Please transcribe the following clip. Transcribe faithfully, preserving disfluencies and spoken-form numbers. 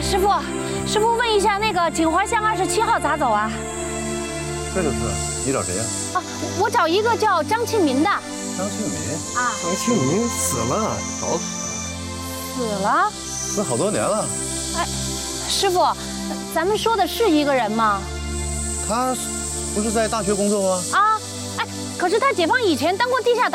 师傅，师傅问一下，那个锦华巷二十七号咋走啊？ 这就是，你找谁呀？ 啊，我找一个叫张庆民的。 张庆民啊， 张庆民死了，早死死了？ 死好多年了。 哎，师傅，咱们说的是一个人吗？ 他不是在大学工作吗？ 啊，哎，可是他解放以前当过地下党。